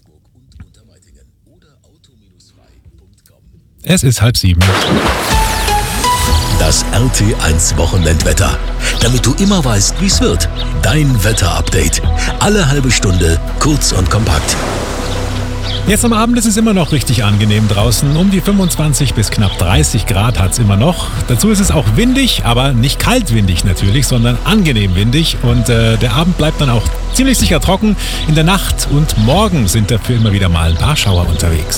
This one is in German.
Es ist 6:30. Das RT1 Wochenendwetter. Damit du immer weißt, wie es wird. Dein Wetterupdate. Alle halbe Stunde, kurz und kompakt. Jetzt am Abend ist es immer noch richtig angenehm draußen. Um die 25 bis knapp 30 Grad hat es immer noch. Dazu ist es auch windig, aber nicht kaltwindig natürlich, sondern angenehm windig. Und der Abend bleibt dann auch ziemlich sicher trocken. In der Nacht und morgen sind dafür immer wieder mal ein paar Schauer unterwegs.